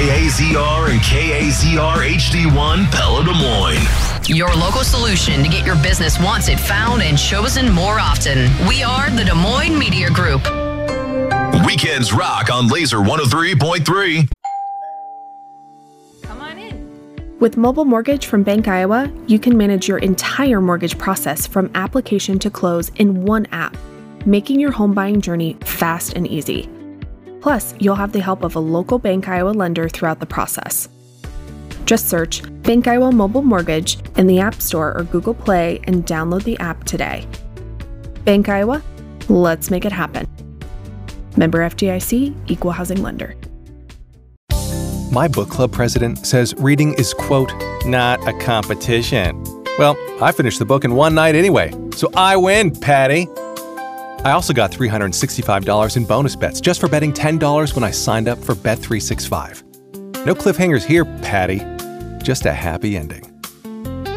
KAZR and KAZR HD1 Pella Des Moines. Your local solution to get your business wanted, found, and chosen more often. We are the Des Moines Media Group. Weekends rock on Laser 103.3. Come on in. With Mobile Mortgage from Bank Iowa, you can manage your entire mortgage process from application to close in one app, making your home buying journey fast and easy. Plus, you'll have the help of a local Bank Iowa lender throughout the process. Just search Bank Iowa Mobile Mortgage in the App Store or Google Play and download the app today. Bank Iowa, let's make it happen. Member FDIC, Equal Housing Lender. My book club president says reading is, quote, not a competition. Well, I finished the book in one night anyway, so I win, Patty. I also got $365 in bonus bets just for betting $10 when I signed up for Bet365. No cliffhangers here, Patty. Just a happy ending.